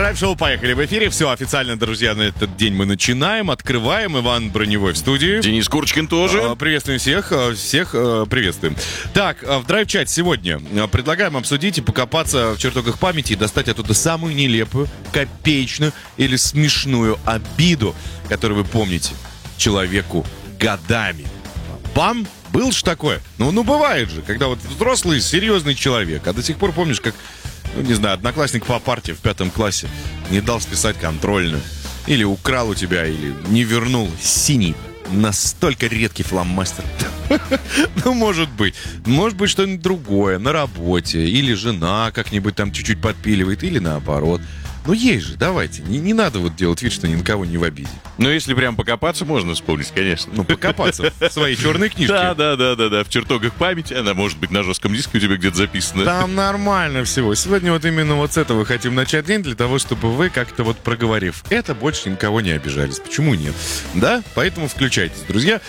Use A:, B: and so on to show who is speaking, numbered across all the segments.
A: Драйв-шоу «Поехали» в эфире. Все официально, друзья, на этот день мы начинаем. Открываем. Иван Броневой в студии.
B: Денис Курочкин тоже.
A: Приветствуем всех. Всех приветствуем. Так, в драйв-чате сегодня предлагаем обсудить и покопаться в чертогах памяти и достать оттуда самую нелепую, копеечную или смешную обиду, которую вы помните человеку годами. Вам было же такое? Ну, бывает же, когда вот взрослый, серьезный человек, а до сих пор помнишь, как, не знаю, одноклассник по парте в 5 классе не дал списать контрольную, или украл у тебя, или не вернул синий, настолько редкий фломастер. Ну, может быть что-нибудь другое, на работе, или жена как-нибудь там чуть-чуть подпиливает, или наоборот. Ну, есть же, давайте. Не надо вот делать вид, что ни на кого не в обиде.
B: Ну, если прям покопаться, можно вспомнить, конечно.
A: Ну, покопаться в своей черной книжке.
B: Да, в чертогах памяти. Она может быть на жестком диске у тебя где-то записана.
A: Там нормально всего. Сегодня вот именно вот с этого хотим начать день, для того, чтобы вы как-то вот проговорив это, больше никого не обижались. Почему нет? Да? Поэтому включайтесь, друзья.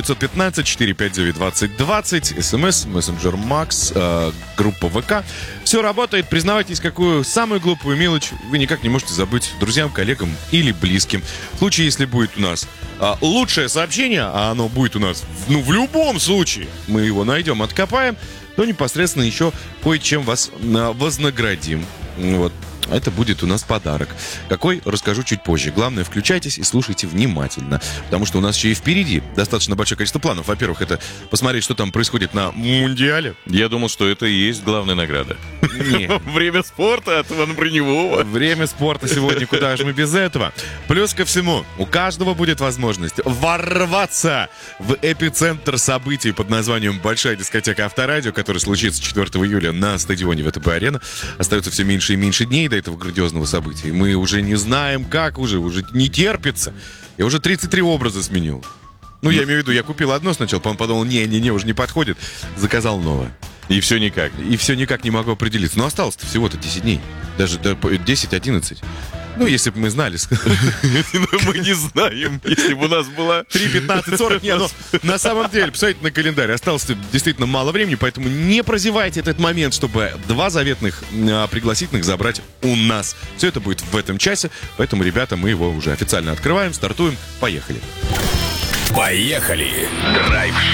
A: 915-459-2020, СМС, мессенджер Макс, группа ВК. Все работает. Признавайтесь, какую самую глупую мелочь вы никак не можете забыть друзьям, коллегам или близким. В случае, если будет у нас лучшее сообщение, а оно будет у нас, в любом случае, мы его найдем, откопаем, то непосредственно еще кое-чем вас вознаградим. Вот. Это будет у нас подарок. Какой, расскажу чуть позже. Главное, включайтесь и слушайте внимательно. Потому что у нас еще и впереди достаточно большое количество планов. Во-первых, это посмотреть, что там происходит на Мундиале.
B: Я думал, что это и есть главная награда.
A: Нет.
B: Время спорта от Ивана Броневого.
A: Время спорта сегодня, куда же мы без этого. Плюс ко всему, у каждого будет возможность ворваться в эпицентр событий под названием «Большая дискотека Авторадио», который случится 4 июля на стадионе ВТБ-арена. Остается все меньше и меньше дней до этого грандиозного события. Мы уже не знаем, как уже не терпится. Я уже 33 образа сменил. Ну, я имею в виду, я купил одно сначала, потом подумал, не, уже не подходит. Заказал новое.
B: И все никак.
A: И все никак не могу определиться. Но осталось-то всего-то 10 дней. Даже 10-11. Ну, если бы мы знали.
B: Мы не знаем, если бы у нас было
A: 3, 15, 40. Не, ну, на самом деле, посмотрите на календарь. Осталось действительно мало времени, поэтому не прозевайте этот момент, чтобы 2 заветных пригласительных забрать у нас. Все это будет в этом часе, поэтому, ребята, мы его уже официально открываем, стартуем. Поехали.
C: Поехали! Драйв-шоу